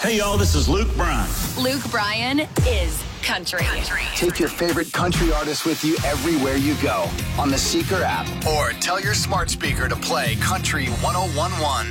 Hey, y'all, this is Luke Bryan. Luke Bryan is country. Take your favorite country artist with you everywhere you go on the Seeker app or tell your smart speaker to play Country 101.1.